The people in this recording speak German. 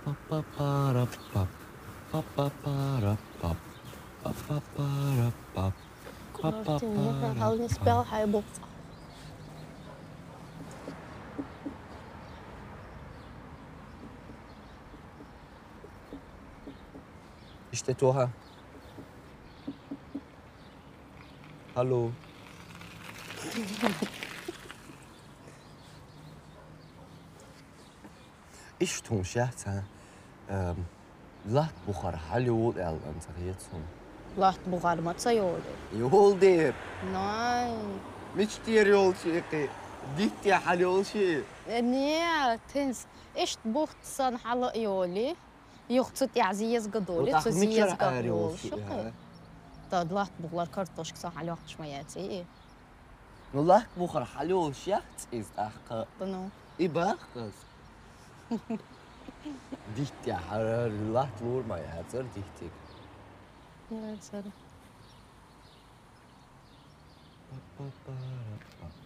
قررت إن إحنا نحاول نسبقه حاجة بكرة. Ist der Toha? Hallo? إيش تون شاهدها؟ لا بخار Hollywood elden zeg je het zo. Laat bugarmatsa yolu. يقول دير Nein. مش دير يول شيقي ديت يا حال يول شي Nee, tens. Echt bucht san hala yoli. Yuxtut yaziyez gadoli, وتاخ tuziyez متشر يول gadol. شي Şaka. Tad laat bugar kartoşk san hala xmayati. والله بخار Hollywood شيخت ist أخ Bunu. إباخس ديت يا حال لا تور ما يهزر ديتك Evet, sarı.